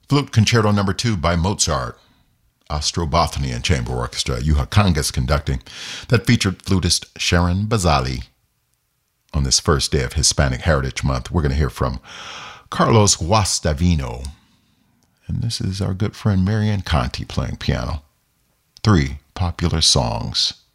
Flute Concerto Number 2 by Mozart. Ostrobothnian Chamber Orchestra, Juha Kangas conducting. That featured flutist Sharon Bazali. On this first day of Hispanic Heritage Month, we're going to hear from Carlos Guastavino. And this is our good friend Marianne Conti playing piano. 3 popular songs.